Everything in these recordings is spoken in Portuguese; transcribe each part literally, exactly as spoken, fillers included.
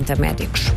quarenta médicos.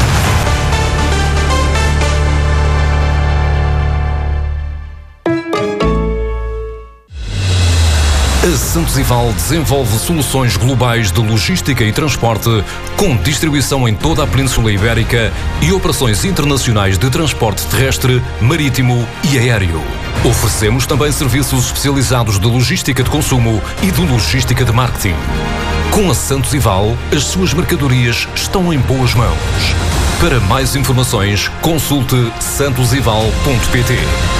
A Santos Ival desenvolve soluções globais de logística e transporte com distribuição em toda a Península Ibérica e operações internacionais de transporte terrestre, marítimo e aéreo. Oferecemos também serviços especializados de logística de consumo e de logística de marketing. Com a Santos Ival, as suas mercadorias estão em boas mãos. Para mais informações, consulte santos ival ponto pt.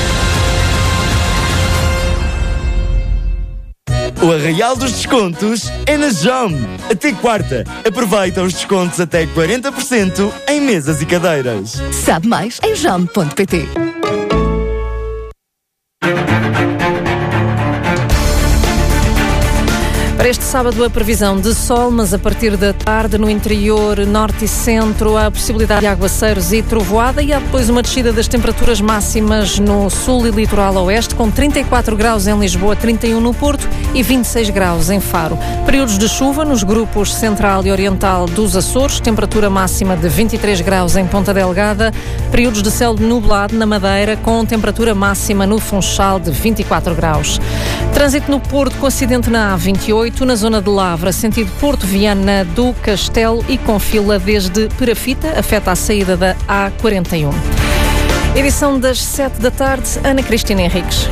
O Arraial dos Descontos é na Jom. Até quarta. Aproveita os descontos até quarenta por cento em mesas e cadeiras. Sabe mais em jom ponto pt. Para este sábado a previsão de sol, mas a partir da tarde no interior, norte e centro há a possibilidade de aguaceiros e trovoada e há depois uma descida das temperaturas máximas no sul e litoral oeste, com trinta e quatro graus em Lisboa, trinta e um no Porto e vinte e seis graus em Faro. Períodos de chuva nos grupos central e oriental dos Açores, temperatura máxima de vinte e três graus em Ponta Delgada, períodos de céu nublado na Madeira, com temperatura máxima no Funchal de vinte e quatro graus. Trânsito no Porto com acidente na A vinte e oito, na zona de Lavra, sentido Porto Viana do Castelo e com fila desde Perafita, afeta a saída da A quarenta e um. Edição das sete da tarde, Ana Cristina Henriques.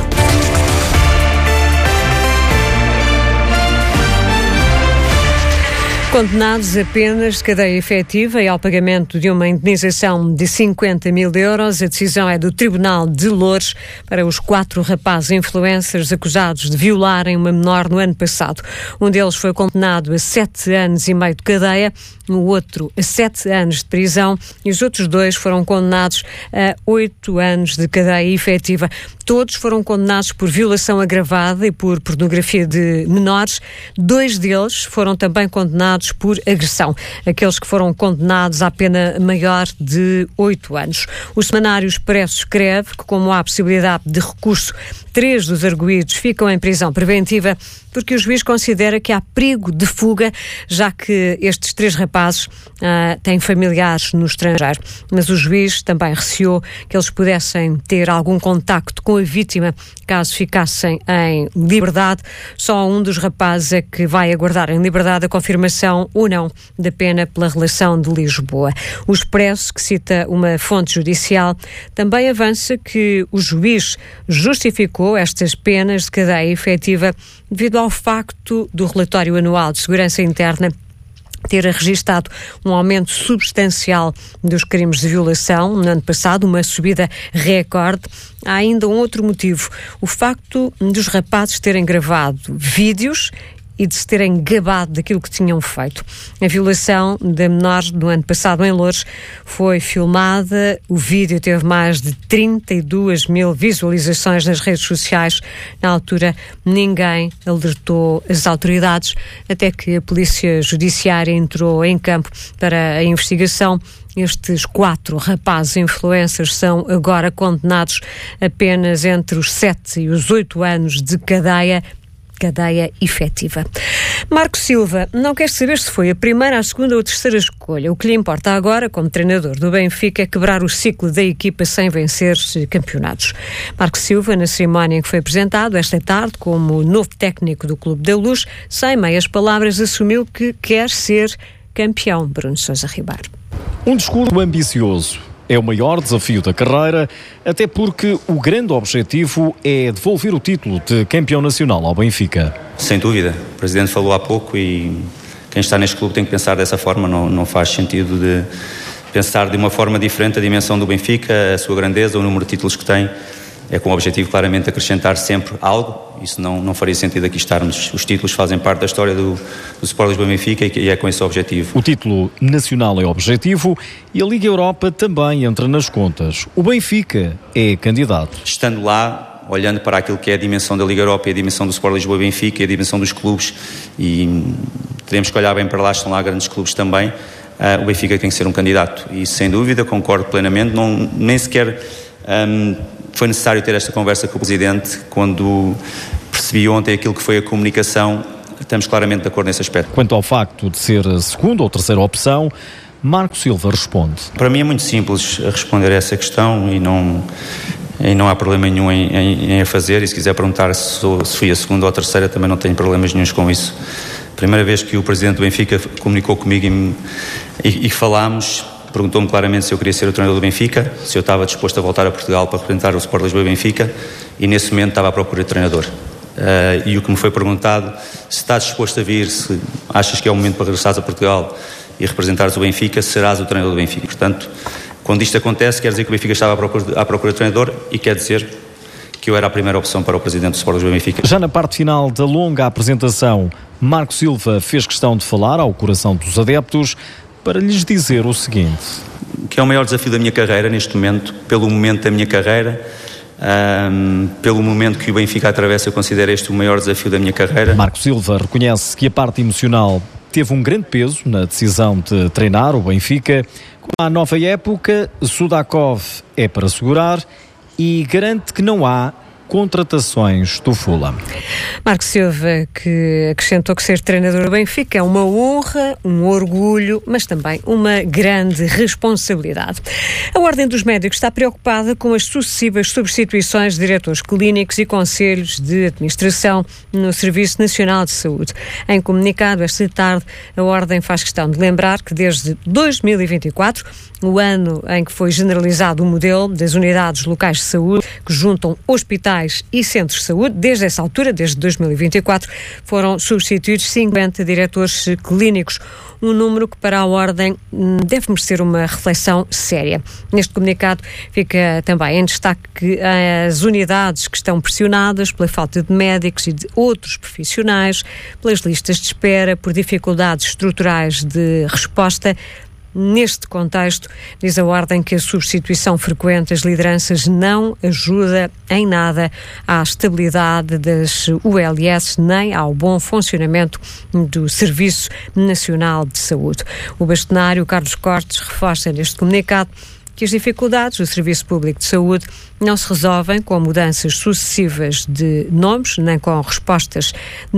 Condenados a penas de cadeia efetiva e ao pagamento de uma indenização de cinquenta mil euros, a decisão é do Tribunal de Loures para os quatro rapazes influencers acusados de violarem uma menor no ano passado. Um deles foi condenado a sete anos e meio de cadeia, o outro a sete anos de prisão e os outros dois foram condenados a oito anos de cadeia efetiva. Todos foram condenados por violação agravada e por pornografia de menores. Dois deles foram também condenados por agressão. Aqueles que foram condenados à pena maior de oito anos. O Semanário Expresso escreve que, como há possibilidade de recurso, três dos arguidos ficam em prisão preventiva porque o juiz considera que há perigo de fuga, já que estes três rapazes uh, têm familiares no estrangeiro. Mas o juiz também receou que eles pudessem ter algum contacto com a vítima caso ficassem em liberdade. Só um dos rapazes é que vai aguardar em liberdade a confirmação ou não da pena pela relação de Lisboa. O Expresso, que cita uma fonte judicial, também avança que o juiz justificou estas penas de cadeia efetiva devido ao facto do relatório anual de segurança interna ter registado um aumento substancial dos crimes de violação no ano passado, uma subida recorde. Há ainda um outro motivo, o facto dos rapazes terem gravado vídeos e de se terem gabado daquilo que tinham feito. A violação da menor do ano passado em Loures foi filmada, o vídeo teve mais de trinta e duas mil visualizações nas redes sociais. Na altura, ninguém alertou as autoridades, até que a Polícia Judiciária entrou em campo para a investigação. Estes quatro rapazes influencers são agora condenados apenas entre os sete e os oito anos de cadeia, cadeia efetiva. Marco Silva não quer saber se foi a primeira, a segunda ou a terceira escolha. O que lhe importa agora, como treinador do Benfica, é quebrar o ciclo da equipa sem vencer campeonatos. Marco Silva, na cerimónia em que foi apresentado esta tarde como novo técnico do Clube da Luz, sem meias palavras, assumiu que quer ser campeão. Bruno Sousa Ribeiro. Um discurso ambicioso. É o maior desafio da carreira, até porque o grande objetivo é devolver o título de campeão nacional ao Benfica. Sem dúvida. O Presidente falou há pouco e quem está neste clube tem que pensar dessa forma. Não, não faz sentido de pensar de uma forma diferente a dimensão do Benfica, a sua grandeza, o número de títulos que tem. É com o objetivo claramente de acrescentar sempre algo. Isso não, não faria sentido aqui estarmos. Os títulos fazem parte da história do, do Sport Lisboa Benfica e é com esse objetivo. O título nacional é objetivo e a Liga Europa também entra nas contas. O Benfica é candidato. Estando lá, olhando para aquilo que é a dimensão da Liga Europa e a dimensão do Sport Lisboa Benfica e a dimensão dos clubes, e teremos que olhar bem para lá, estão lá grandes clubes também, uh, o Benfica tem que ser um candidato. E sem dúvida, concordo plenamente, não, nem sequer... Um, foi necessário ter esta conversa com o Presidente. Quando percebi ontem aquilo que foi a comunicação, estamos claramente de acordo nesse aspecto. Quanto ao facto de ser a segunda ou terceira opção, Marco Silva responde. Para mim é muito simples responder a essa questão e não, e não há problema nenhum em, em, em a fazer. E se quiser perguntar se, sou, se fui a segunda ou a terceira, também não tenho problemas nenhuns com isso. Primeira vez que o presidente do Benfica comunicou comigo e, e, e falámos, perguntou-me claramente se eu queria ser o treinador do Benfica, se eu estava disposto a voltar a Portugal para representar o Sport Lisboa e Benfica, e nesse momento estava à procura de treinador. Uh, e o que me foi perguntado, se estás disposto a vir, se achas que é o momento para regressares a Portugal e representares o Benfica, serás o treinador do Benfica. Portanto, quando isto acontece, quer dizer que o Benfica estava à procura de, à procura de treinador e quer dizer que eu era a primeira opção para o presidente do Sport Lisboa e Benfica. Já na parte final da longa apresentação, Marco Silva fez questão de falar ao coração dos adeptos para lhes dizer o seguinte. Que é o maior desafio da minha carreira neste momento, pelo momento da minha carreira, um, pelo momento que o Benfica atravessa, eu considero este o maior desafio da minha carreira. Marco Silva reconhece que a parte emocional teve um grande peso na decisão de treinar o Benfica. Com a nova época, Sudakov é para segurar e garante que não há contratações do Fulham. Marco Silva, que acrescentou que ser treinador do Benfica é uma honra, um orgulho, mas também uma grande responsabilidade. A Ordem dos Médicos está preocupada com as sucessivas substituições de diretores clínicos e conselhos de administração no Serviço Nacional de Saúde. Em comunicado esta tarde, a Ordem faz questão de lembrar que desde dois mil e vinte e quatro, o ano em que foi generalizado o modelo das unidades locais de saúde, que juntam hospitais e centros de saúde, desde essa altura, desde dois mil e vinte e quatro, foram substituídos cinquenta diretores clínicos, um número que para a Ordem deve merecer uma reflexão séria. Neste comunicado fica também em destaque que as unidades que estão pressionadas pela falta de médicos e de outros profissionais, pelas listas de espera, por dificuldades estruturais de resposta. Neste contexto, diz a Ordem que a substituição frequente das lideranças não ajuda em nada à estabilidade das U L S nem ao bom funcionamento do Serviço Nacional de Saúde. O bastonário Carlos Cortes reforça neste comunicado que as dificuldades do Serviço Público de Saúde não se resolvem com mudanças sucessivas de nomes, nem com respostas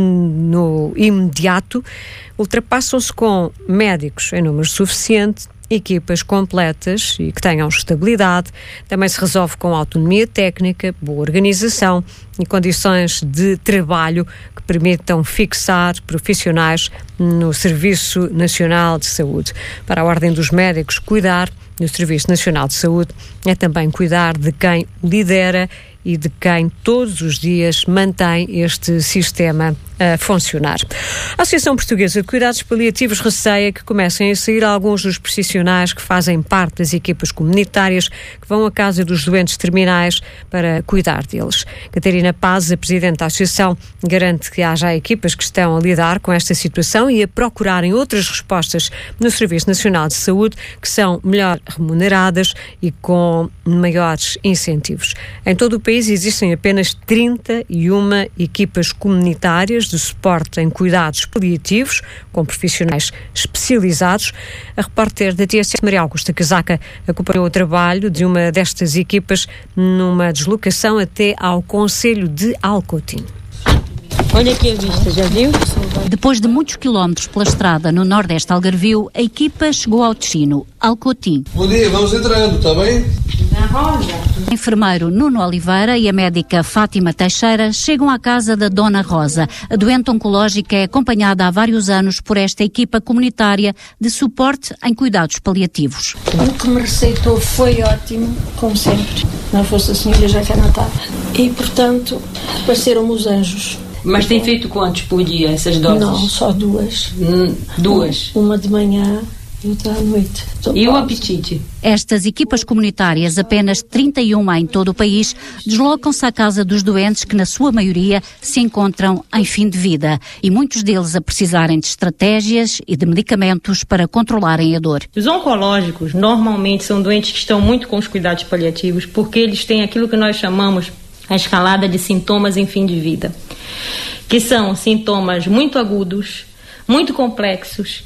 no imediato, ultrapassam-se com médicos em número suficiente, equipas completas e que tenham estabilidade, também se resolve com autonomia técnica, boa organização e condições de trabalho que permitam fixar profissionais no Serviço Nacional de Saúde. Para a Ordem dos Médicos, cuidar do Serviço Nacional de Saúde é também cuidar de quem lidera e de quem todos os dias mantém este sistema a funcionar. A Associação Portuguesa de Cuidados Paliativos receia que comecem a sair alguns dos profissionais que fazem parte das equipas comunitárias que vão à casa dos doentes terminais para cuidar deles. Catarina Paz, a Presidente da Associação, garante que há já equipas que estão a lidar com esta situação e a procurarem outras respostas no Serviço Nacional de Saúde que são melhor remuneradas e com maiores incentivos. Em todo o país existem apenas trinta e uma equipas comunitárias de suporte em cuidados paliativos, com profissionais especializados. A repórter da T S S, Maria Augusta Casaca, acompanhou o trabalho de uma destas equipas numa deslocação até ao concelho de Alcotim. Olha aqui a vista, já viu? Depois de muitos quilómetros pela estrada no nordeste algarvio, a equipa chegou ao destino, Alcotim. Bom dia, vamos entrando, está bem? Na rosa. O enfermeiro Nuno Oliveira e a médica Fátima Teixeira chegam à casa da Dona Rosa. A doente oncológica é acompanhada há vários anos por esta equipa comunitária de suporte em cuidados paliativos. O que me receitou foi ótimo, como sempre. Não fosse assim, eu já cá não estava. E, portanto, apareceram-me os anjos. Mas tem feito quantos por dia, essas doses? Não, só duas. Hum, duas? Uma de manhã e outra à noite. Estou e o apetite? Estas equipas comunitárias, apenas trinta e uma em todo o país, deslocam-se à casa dos doentes que, na sua maioria, se encontram em fim de vida e muitos deles a precisarem de estratégias e de medicamentos para controlarem a dor. Os oncológicos normalmente são doentes que estão muito com os cuidados paliativos porque eles têm aquilo que nós chamamos a escalada de sintomas em fim de vida, que são sintomas muito agudos, muito complexos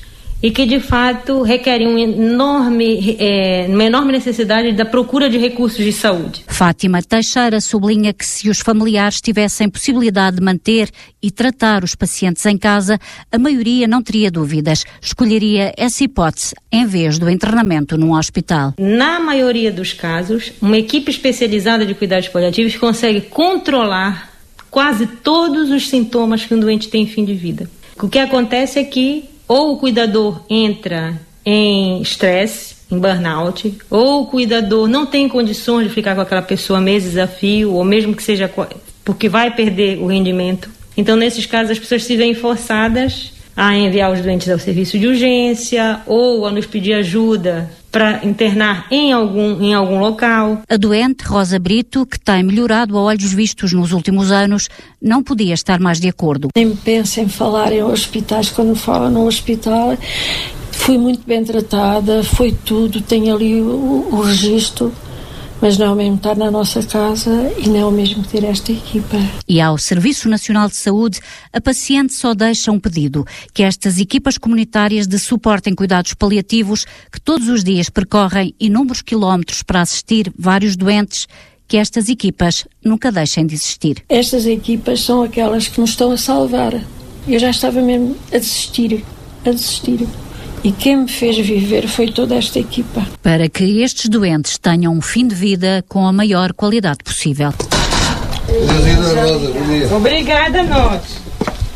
e que de fato requerem um enorme, é, uma enorme necessidade da procura de recursos de saúde. Fátima Teixeira sublinha que se os familiares tivessem possibilidade de manter e tratar os pacientes em casa, a maioria não teria dúvidas, escolheria essa hipótese em vez do internamento num hospital. Na maioria dos casos, uma equipe especializada de cuidados paliativos consegue controlar quase todos os sintomas que um doente tem em fim de vida. O que acontece é que ou o cuidador entra em estresse, em burnout, ou o cuidador não tem condições de ficar com aquela pessoa meses a fio, ou mesmo que seja porque vai perder o rendimento. Então, nesses casos, as pessoas se veem forçadas a enviar os doentes ao serviço de urgência ou a nos pedir ajuda para internar em algum, em algum local. A doente, Rosa Brito, que tem melhorado a olhos vistos nos últimos anos, não podia estar mais de acordo. Nem penso em falar em hospitais. Quando falo no hospital, fui muito bem tratada, foi tudo, tenho ali o, o registro. Mas não é o mesmo estar na nossa casa e não é o mesmo ter esta equipa. E ao Serviço Nacional de Saúde, a paciente só deixa um pedido, que estas equipas comunitárias de suporte em cuidados paliativos, que todos os dias percorrem inúmeros quilómetros para assistir vários doentes, que estas equipas nunca deixem de existir. Estas equipas são aquelas que nos estão a salvar. Eu já estava mesmo a desistir, a desistir. E quem me fez viver foi toda esta equipa. Para que estes doentes tenham um fim de vida com a maior qualidade possível. Obrigada a nós.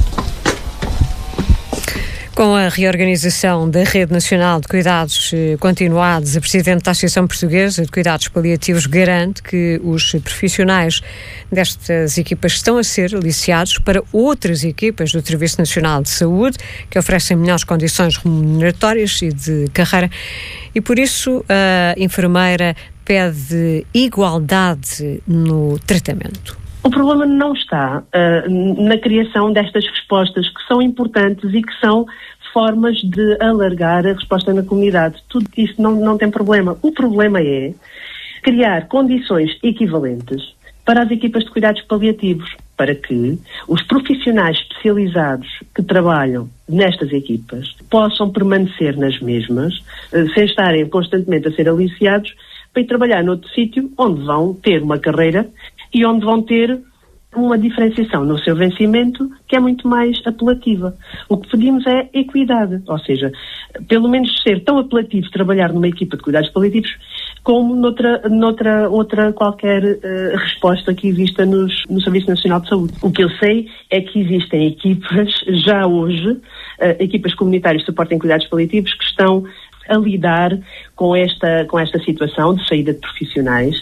Com a reorganização da Rede Nacional de Cuidados Continuados, a Presidente da Associação Portuguesa de Cuidados Paliativos garante que os profissionais destas equipas estão a ser aliciados para outras equipas do Serviço Nacional de Saúde, que oferecem melhores condições remuneratórias e de carreira, e por isso a enfermeira pede igualdade no tratamento. O problema não está uh, na criação destas respostas, que são importantes e que são formas de alargar a resposta na comunidade. Tudo isso não, não tem problema. O problema é criar condições equivalentes para as equipas de cuidados paliativos, para que os profissionais especializados que trabalham nestas equipas possam permanecer nas mesmas, uh, sem estarem constantemente a ser aliciados, para ir trabalhar noutro sítio onde vão ter uma carreira e onde vão ter uma diferenciação no seu vencimento que é muito mais apelativa. O que pedimos é equidade, ou seja, pelo menos ser tão apelativo trabalhar numa equipa de cuidados paliativos como noutra, noutra outra qualquer uh, resposta que exista nos, no Serviço Nacional de Saúde. O que eu sei é que existem equipas, já hoje, uh, equipas comunitárias de suporte em cuidados paliativos que estão a lidar com esta, com esta situação de saída de profissionais.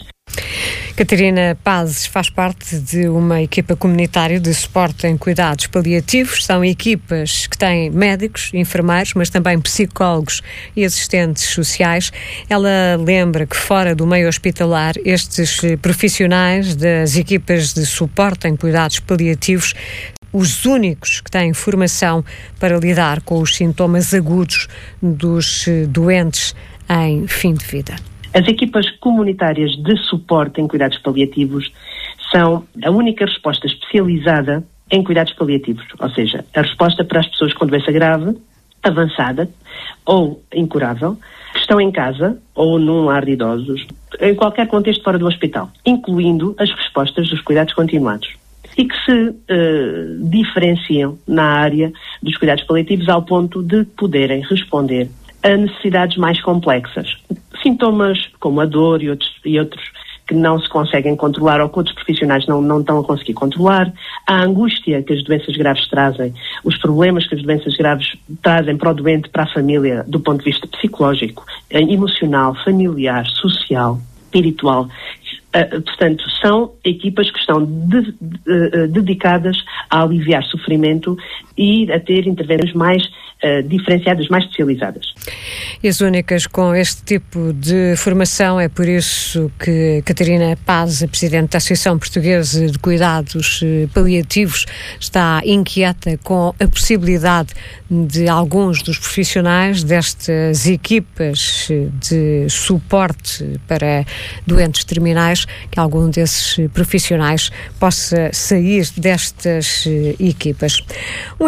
Catarina Pazes faz parte de uma equipa comunitária de suporte em cuidados paliativos. São equipas que têm médicos, enfermeiros, mas também psicólogos e assistentes sociais. Ela lembra que fora do meio hospitalar, estes profissionais das equipas de suporte em cuidados paliativos, os únicos que têm formação para lidar com os sintomas agudos dos doentes em fim de vida. As equipas comunitárias de suporte em cuidados paliativos são a única resposta especializada em cuidados paliativos, ou seja, a resposta para as pessoas com doença grave, avançada ou incurável, que estão em casa ou num lar de idosos, em qualquer contexto fora do hospital, incluindo as respostas dos cuidados continuados, e que se uh, diferenciam na área dos cuidados paliativos ao ponto de poderem responder a necessidades mais complexas. Sintomas como a dor e outros, e outros que não se conseguem controlar ou que outros profissionais não, não estão a conseguir controlar, a angústia que as doenças graves trazem, os problemas que as doenças graves trazem para o doente, para a família, do ponto de vista psicológico, emocional, familiar, social, espiritual. Uh, portanto, são equipas que estão de, de, uh, dedicadas a aliviar sofrimento e a ter intervenções mais uh, diferenciadas, mais especializadas. E as únicas com este tipo de formação, é por isso que Catarina Paz, a Presidente da Associação Portuguesa de Cuidados Paliativos, está inquieta com a possibilidade de alguns dos profissionais destas equipas de suporte para doentes terminais, que algum desses profissionais possa sair destas equipas. Um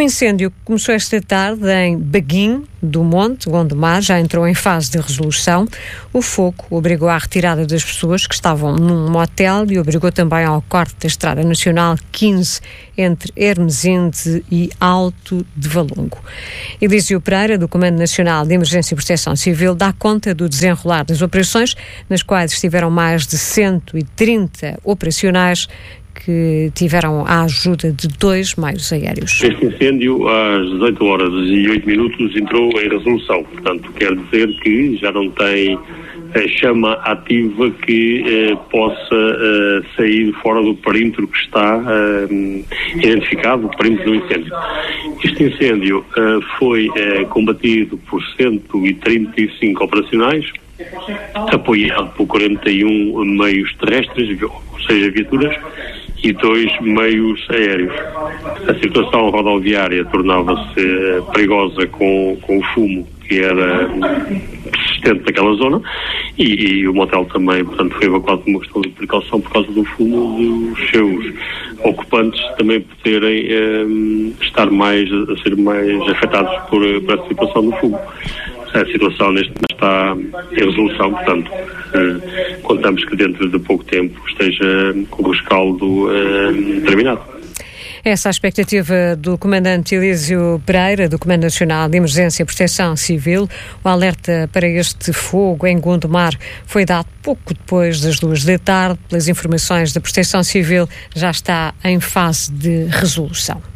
O incêndio começou esta tarde em Baguim do Monte, Gondomar, já entrou em fase de resolução. O fogo obrigou à retirada das pessoas que estavam num motel e obrigou também ao corte da Estrada Nacional quinze entre Hermesinde e Alto de Valongo. Elísio Pereira, do Comando Nacional de Emergência e Proteção Civil, dá conta do desenrolar das operações, nas quais estiveram mais de cento e trinta operacionais que tiveram a ajuda de dois meios aéreos. Este incêndio, às dezoito horas e oito minutos, entrou em resolução. Portanto, quer dizer que já não tem a chama ativa que eh, possa eh, sair fora do perímetro que está eh, identificado, o perímetro do incêndio. Este incêndio eh, foi eh, combatido por cento e trinta e cinco operacionais, apoiado por quarenta e um meios terrestres, ou seja, viaturas, e dois meios aéreos. A situação rodoviária tornava-se perigosa com, com o fumo que era persistente naquela zona e, e o motel também, portanto, foi evacuado por uma questão de precaução por causa do fumo dos seus ocupantes também poderem eh, estar mais, a ser mais afetados por, por essa situação do fumo. A situação neste momento está em resolução, portanto, eh, contamos que dentro de pouco tempo esteja com o rescaldo eh, terminado. Essa é a expectativa do comandante Elísio Pereira, do Comando Nacional de Emergência e Proteção Civil. O alerta para este fogo em Gondomar foi dado pouco depois das duas da tarde. Pelas informações da Proteção Civil, já está em fase de resolução.